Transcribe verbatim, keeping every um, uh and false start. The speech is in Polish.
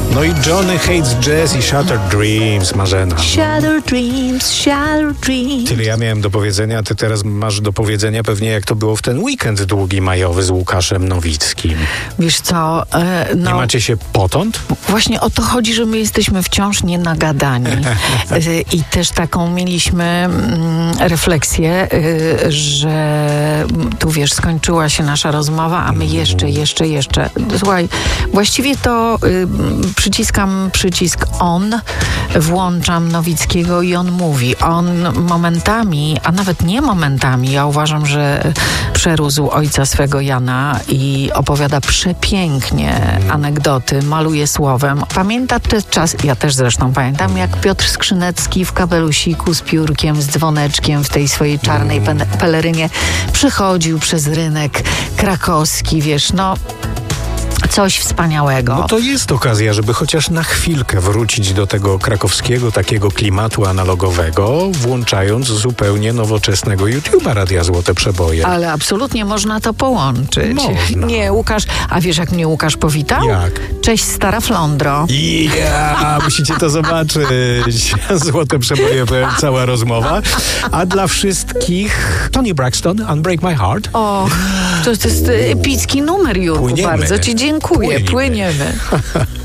No i Johnny Hates Jazz i Shattered Dreams, Marzena. Shattered Dreams, Shattered Dreams. Tyle ja miałem do powiedzenia, ty teraz masz do powiedzenia pewnie, jak to było w ten weekend długi majowy z Łukaszem Nowickim. Wiesz co, e, no... Nie macie się potąd? Właśnie o to chodzi, że my jesteśmy wciąż nienagadani. e, I też taką mieliśmy mm, refleksję, e, że tu wiesz, skończyła się nasza rozmowa, a my jeszcze, jeszcze, jeszcze. Słuchaj, właściwie to y, przyciskam przycisk on, włączam Nowickiego i on mówi. On momentami, a nawet nie momentami, ja uważam, że przerósł ojca swego Jana i opowiada przepięknie anegdoty, maluje słowem. Pamięta ten czas, ja też zresztą pamiętam, jak Piotr Skrzynecki w kapelusiku z piórkiem, z dzwoneczkiem w tej swojej czarnej pe- pelerynie przychodził przez rynek krakowski, wiesz, no coś wspaniałego. No to jest okazja, żeby chociaż na chwilkę wrócić do tego krakowskiego takiego klimatu analogowego, włączając zupełnie nowoczesnego YouTube'a Radia Złote Przeboje. Ale absolutnie można to połączyć. Można. Nie, Łukasz, a wiesz jak mnie Łukasz powitał? Jak? Cześć, stara flądro. Ja, musicie to zobaczyć. Złote Przeboje, cała rozmowa. A dla wszystkich Toni Braxton, Unbreak My Heart. O, to, to jest epicki numer, Jurku. Płyniemy. Bardzo ci dziękuję. Płyniemy. Płyniemy.